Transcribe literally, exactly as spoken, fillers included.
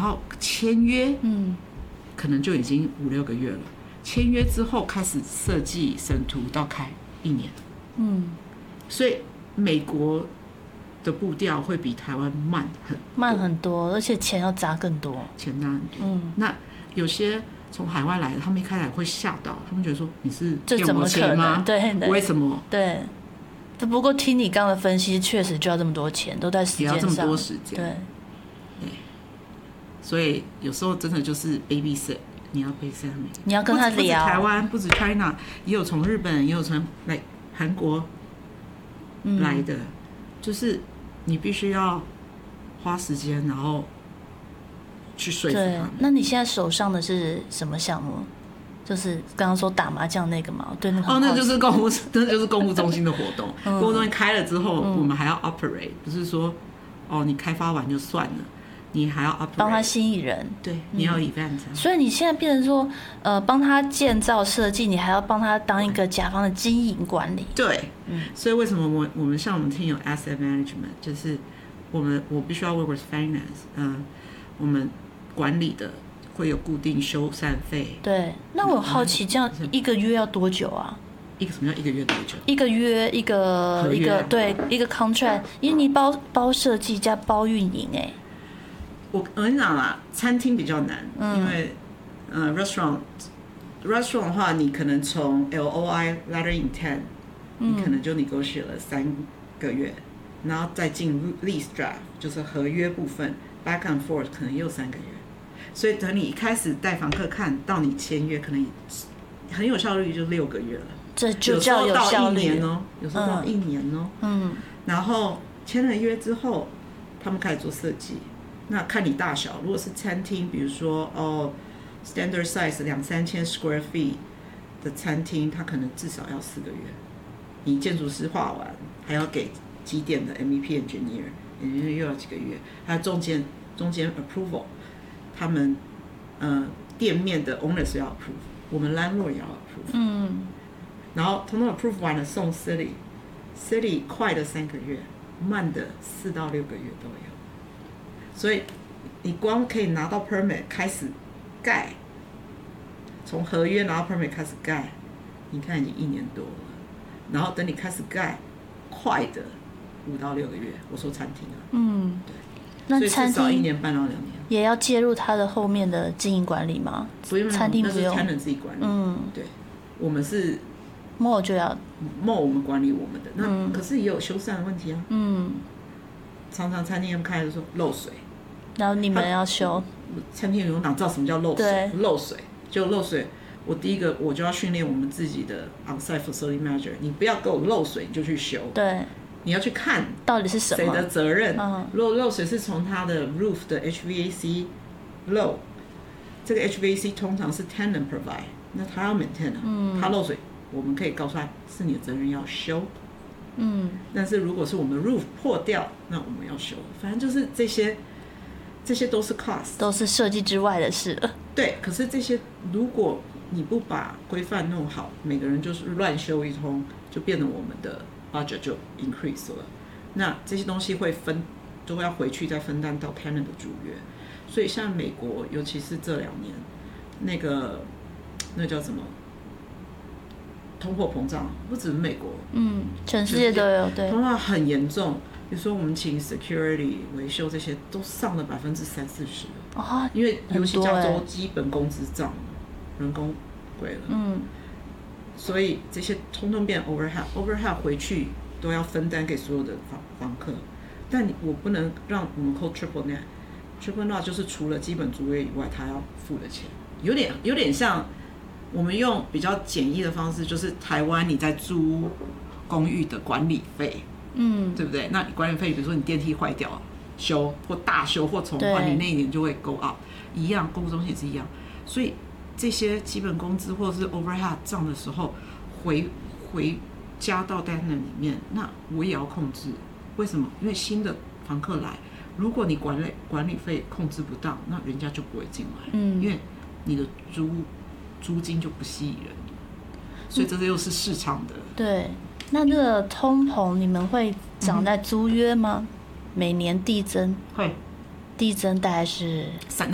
后签约， 嗯， 可能就已经五六个月了。签约之后开始设计审图到开一年， 嗯， 所以美国的步调会比台湾慢很多慢很多，而且钱要砸更多， 钱拿很多。 嗯， 那有些从海外来的，他们一开始会吓到，他们觉得说你是这怎么可能？对对， 为什么？ 对。不过听你刚刚的分析，确实就要这么多钱，都在时间上， 也要这么多时间。 对， 对。所以有时候真的就是 babysit。你要背上面， 你要跟他聊。 不止台湾，不止 China， 也有从日本，也有从来韩国来的、嗯，就是你必须要花时间，然后去说服他们。 那你现在手上的是什么项目？就是刚刚说打麻将那个嘛？对，那个哦，那就是公务，那就是公务中心的活动。 嗯、 公务中心开了之后、 嗯， 我们还要 operate， 不是说哦你开发完就算了。你还要 operate， 帮他吸引人， 对，你要 event，、嗯、 所以你现在变成说，呃，帮他建造设计，你还要帮他当一个甲方的经营管理。 对， 嗯， 所以为什么我我们像我们 team 有 asset management， 就是我们我必须要 work with finance， 嗯、呃，我们管理的会有固定修缮费。 对，那我好奇，这样一个月要多久啊？ 一个什么叫一个月多久？ 一个月一个一个对一个 contract， 因为你包包设计加包运营哎、欸。 我我跟你讲啦，餐厅比较难，嗯、因为呃 restaurant restaurant 的话，你可能从 L O I letter intent，、嗯、你可能就 negotiate 了三个月，然后再进 lease draft， 就是合约部分 back and forth 可能又三个月，所以等你一开始带房客看到你签约，可能很有效率就六个月了， 这就叫有效率。 有时候到一年哦，有时候到一年哦，嗯，然后签了约之后，他们开始做设计。那看你大小，如果是餐厅，比如说哦 ，standard size 两三千 square feet 的餐厅，它可能至少要四个月。你建筑师画完，还要给几点的 M V P engineer，engineer 又要几个月，还有中间中间 approval， 他们呃店面的 owners 要 approve， 我们 landlord 也要 approve， 嗯，然后统统 approve 完了送 city，city 快的三个月，慢的四到六个月都有。所以你光可以拿到 permit 开始盖，从合约拿到 permit 开始盖，你看已经一年多了。然后等你开始盖，快的五到六个月。我说餐厅啊，嗯，对，那餐厅所以至少一年半到两年。 也要介入他的后面的经营管理吗？ 不用， 餐厅不用， 那是 tenant 自己管理。嗯，对，我们是 mall 就要 mall 我们管理我们的，那、嗯、可是也有修缮的问题啊。嗯，常常餐厅他们开的时候漏水。 然后你们要修， 餐厅有哪知道什么叫漏水？漏水就漏水。我第一个我就要训练我们自己的 onsite facility manager， 你不要给我漏水你就去修。对，你要去看到底是什么谁的责任。嗯，如果漏水是从它的 roof 的 H V A C 漏，这个 H V A C 通常是 tenant provide， 那他要 maintain 啊。嗯，他漏水，我们可以告诉他是你的责任要修。嗯，但是如果是我们的 roof 破掉，那我们要修。反正就是这些。这些都是 cost， 都是设计之外的事了。 对，可是这些如果你不把规范弄好，每个人就是乱修一通，就变得我们的 budget 就 increase 了。那这些东西会分，都要回去再分担到 tenant 的租约。所以像美国，尤其是这两年，那个那叫什么通货膨胀，不止美国，嗯， 全世界都有，对， 通胀很严重。比如说我们请 security 维修这些都上了百分之三四十，哦，因为尤其加州基本工资涨，人工贵了，嗯，所以这些通通变 overhead，overhead 回去都要分担给所有的房房客，但我不能让我们扣 triple net，triple net 就是除了基本租约以外，他要付的钱，有点有点像我们用比较简易的方式，就是台湾你在租公寓的管理费。嗯，对不对？那你管理费，比如说你电梯坏掉，修或大修或重换，你那一年就会 go up， 一样，公务中心也是一样。所以这些基本工资或者是 overhead 账的时候，回回加到单人里面，那我也要控制。为什么？因为新的房客来，如果你管理管理费控制不当，那人家就不会进来，嗯，因为你的租租金就不吸引人，所以这又是市场的。 对。那这个通膨你们会涨在租约吗？嗯、每年递增？ 会， 递增大概是三